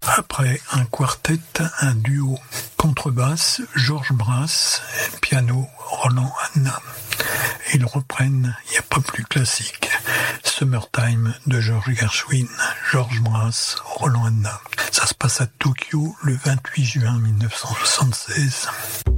Après un quartet, un duo. Contrebasse, Georges Brass, piano, Roland Hanna. Et ils reprennent, il n'y a pas plus classique, Summertime de George Gershwin, Georges Brass, Roland Hanna. Ça se passe à Tokyo le 28 juin 1976.